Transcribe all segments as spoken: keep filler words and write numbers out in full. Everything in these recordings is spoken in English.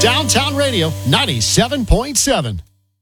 Downtown Radio, ninety-seven point seven.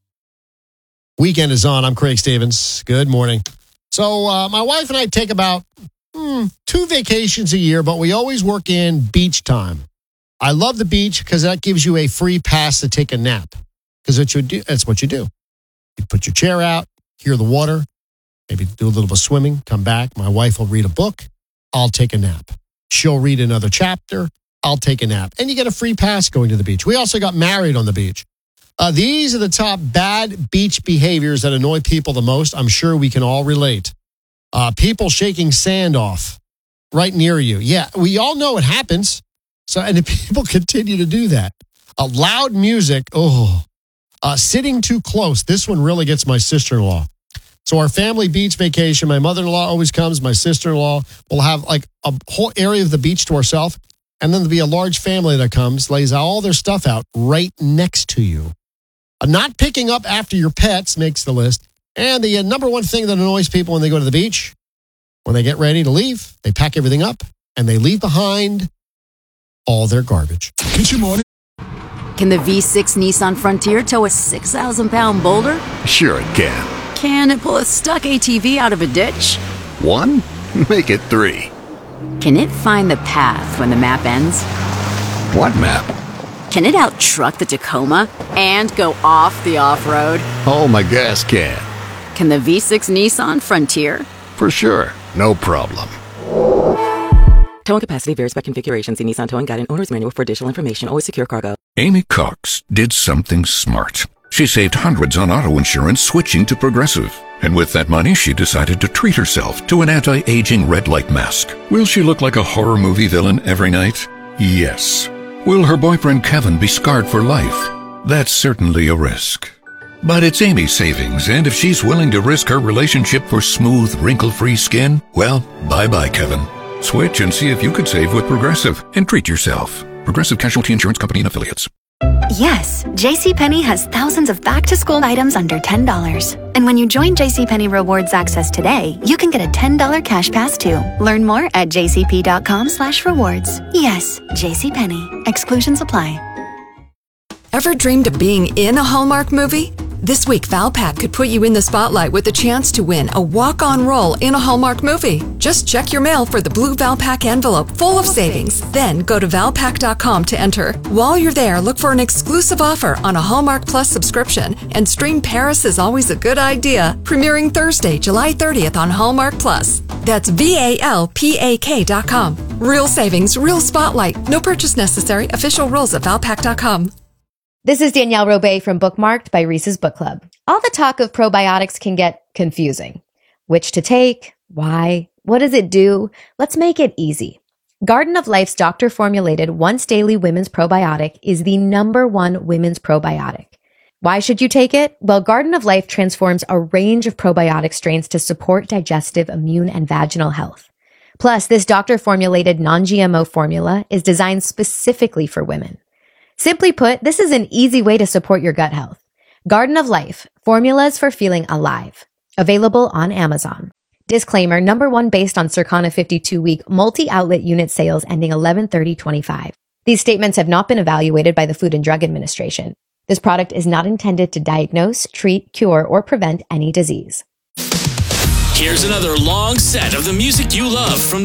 Weekend is on. I'm Craig Stevens. Good morning. So uh, my wife and I take about hmm, two vacations a year, but we always work in beach time. I love the beach because that gives you a free pass to take a nap. Because that's, that's what you do. You put your chair out, hear the water, maybe do a little bit of swimming, come back. My wife will read a book. I'll take a nap. She'll read another chapter. I'll take a nap. And you get a free pass going to the beach. We also got married on the beach. Uh, these are the top bad beach behaviors that annoy people the most. I'm sure we can all relate. Uh, people shaking sand off right near you. Yeah, we all know it happens. So, and if people continue to do that. Uh, loud music. Oh, uh, sitting too close. This one really gets my sister-in-law. So our family beach vacation, my mother-in-law always comes. My sister-in-law will have like a whole area of the beach to herself. And then there'll be a large family that comes, lays all their stuff out right next to you. Uh, not picking up after your pets makes the list. And the uh, number one thing that annoys people when they go to the beach, when they get ready to leave, they pack everything up and they leave behind all their garbage. Good morning. Can the V six Nissan Frontier tow a six thousand pound boulder? Sure it can. Can it pull a stuck A T V out of a ditch? One? Make it three. Can it find the path when the map ends? What map? Can it out-truck the Tacoma and go off the off-road? Oh, my gas can. Can the V six Nissan Frontier? For sure. No problem. Towing capacity varies by configuration. See Nissan Towing Guide and Owner's Manual for additional information. Always secure cargo. Amy Cox did something smart. She saved hundreds on auto insurance switching to Progressive. And with that money, she decided to treat herself to an anti-aging red light mask. Will she look like a horror movie villain every night? Yes. Will her boyfriend Kevin be scarred for life? That's certainly a risk. But it's Amy's savings, and if she's willing to risk her relationship for smooth, wrinkle-free skin, well, bye-bye, Kevin. Switch and see if you could save with Progressive and treat yourself. Progressive Casualty Insurance Company and Affiliates. Yes, JCPenney has thousands of back-to-school items under ten dollars. And when you join JCPenney Rewards Access today, you can get a ten dollars cash pass too. Learn more at jcp.com slash rewards. Yes, JCPenney. Exclusions apply. Ever dreamed of being in a Hallmark movie? This week, Valpak could put you in the spotlight with the chance to win a walk-on role in a Hallmark movie. Just check your mail for the blue Valpak envelope full of savings. Then go to valpak dot com to enter. While you're there, look for an exclusive offer on a Hallmark Plus subscription and stream Paris is Always a Good Idea, premiering Thursday, July thirtieth on Hallmark Plus. That's V A L P A K dot com. Real savings, real spotlight. No purchase necessary. Official rules at valpak dot com. This is Danielle Robay from Bookmarked by Reese's Book Club. All the talk of probiotics can get confusing. Which to take? Why? What does it do? Let's make it easy. Garden of Life's doctor-formulated once-daily women's probiotic is the number one women's probiotic. Why should you take it? Well, Garden of Life transforms a range of probiotic strains to support digestive, immune, and vaginal health. Plus, this doctor-formulated non-G M O formula is designed specifically for women. Simply put, this is an easy way to support your gut health. Garden of Life, formulas for feeling alive. Available on Amazon. Disclaimer, number one based on Circana fifty-two week multi-outlet unit sales ending eleven thirty twenty-five. These statements have not been evaluated by the Food and Drug Administration. This product is not intended to diagnose, treat, cure, or prevent any disease. Here's another long set of the music you love from